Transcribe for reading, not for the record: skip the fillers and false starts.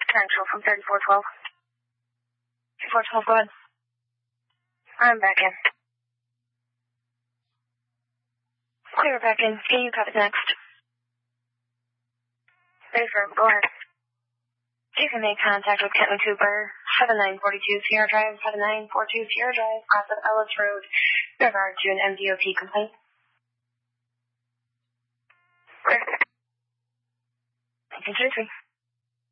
Central from 3412. 3412, go ahead. I'm back in. Clear back in. Can you copy next? Affirm, go ahead. You can make contact with Kenton Cooper, 7942 Sierra Drive, 7942 Sierra Drive, off of Ellis Road, in regard to an MDOT complaint. Clear. Continue.